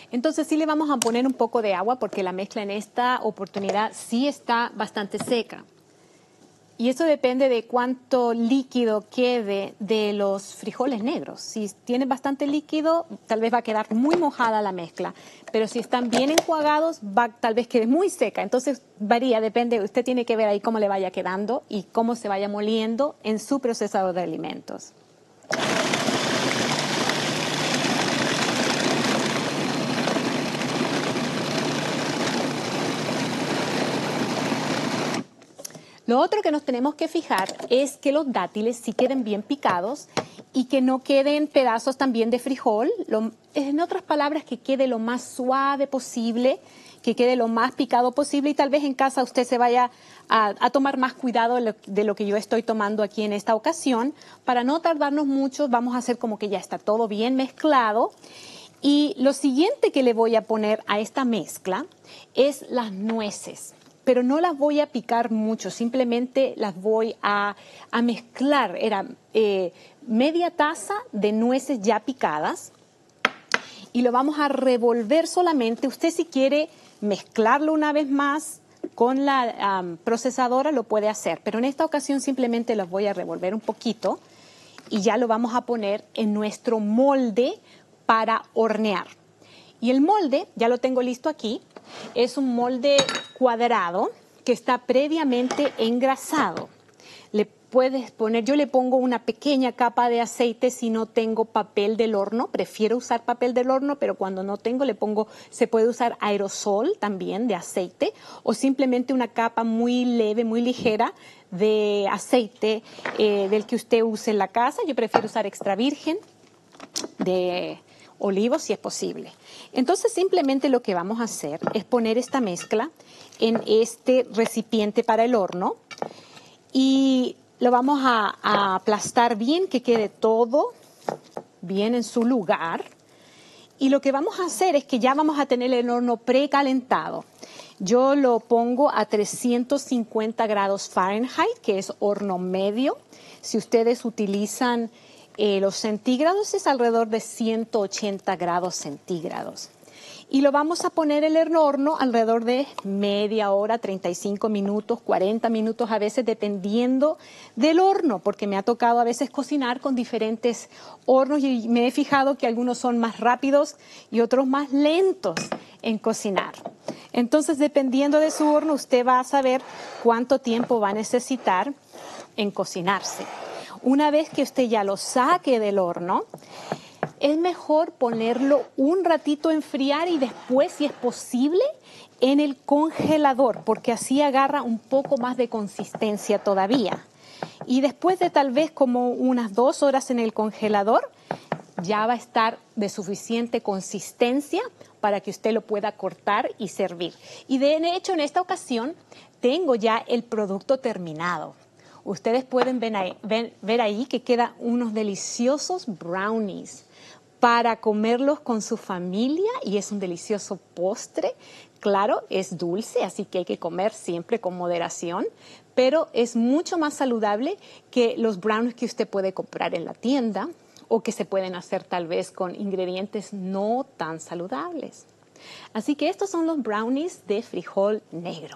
Entonces sí le vamos a poner un poco de agua porque la mezcla en esta oportunidad sí está bastante seca. Y eso depende de cuánto líquido quede de los frijoles negros. Si tiene bastante líquido, tal vez va a quedar muy mojada la mezcla. Pero si están bien enjuagados, tal vez quede muy seca. Entonces varía, depende. Usted tiene que ver ahí cómo le vaya quedando y cómo se vaya moliendo en su procesador de alimentos. Lo otro que nos tenemos que fijar es que los dátiles sí queden bien picados y que no queden pedazos también de frijol. En otras palabras, que quede lo más suave posible, que quede lo más picado posible y tal vez en casa usted se vaya a tomar más cuidado de lo que yo estoy tomando aquí en esta ocasión. Para no tardarnos mucho, vamos a hacer como que ya está todo bien mezclado. Y lo siguiente que le voy a poner a esta mezcla es las nueces. Pero no las voy a picar mucho, simplemente las voy a mezclar. Era media taza de nueces ya picadas y lo vamos a revolver solamente. Usted si quiere mezclarlo una vez más con la procesadora lo puede hacer, pero en esta ocasión simplemente los voy a revolver un poquito y ya lo vamos a poner en nuestro molde para hornear. Y el molde, ya lo tengo listo aquí, es un molde cuadrado que está previamente engrasado. Le puedes poner, yo le pongo una pequeña capa de aceite si no tengo papel del horno. Prefiero usar papel del horno, pero cuando no tengo le pongo, se puede usar aerosol también de aceite o simplemente una capa muy leve, muy ligera de aceite del que usted use en la casa. Yo prefiero usar extra virgen de olivos si es posible. Entonces simplemente lo que vamos a hacer es poner esta mezcla en este recipiente para el horno y lo vamos a aplastar bien, que quede todo bien en su lugar. Y lo que vamos a hacer es que ya vamos a tener el horno precalentado. Yo lo pongo a 350 grados Fahrenheit, que es horno medio. Si ustedes utilizan los centígrados, es alrededor de 180 grados centígrados. Y lo vamos a poner en el horno alrededor de media hora, 35 minutos, 40 minutos a veces, dependiendo del horno, porque me ha tocado a veces cocinar con diferentes hornos y me he fijado que algunos son más rápidos y otros más lentos en cocinar. Entonces, dependiendo de su horno, usted va a saber cuánto tiempo va a necesitar en cocinarse. Una vez que usted ya lo saque del horno, es mejor ponerlo un ratito a enfriar y después, si es posible, en el congelador, porque así agarra un poco más de consistencia todavía. Y después de tal vez como unas 2 horas en el congelador, ya va a estar de suficiente consistencia para que usted lo pueda cortar y servir. Y de hecho, en esta ocasión, tengo ya el producto terminado. Ustedes pueden ver ahí que quedan unos deliciosos brownies para comerlos con su familia y es un delicioso postre. Claro, es dulce, así que hay que comer siempre con moderación, pero es mucho más saludable que los brownies que usted puede comprar en la tienda o que se pueden hacer tal vez con ingredientes no tan saludables. Así que estos son los brownies de frijol negro.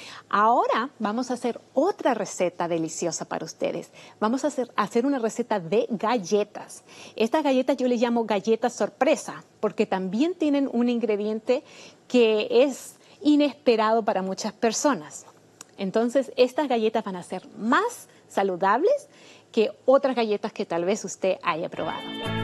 Ahora vamos a hacer otra receta deliciosa para ustedes. Vamos a hacer una receta de galletas. Estas galletas yo les llamo galletas sorpresa porque también tienen un ingrediente que es inesperado para muchas personas. Entonces, estas galletas van a ser más saludables que otras galletas que tal vez usted haya probado.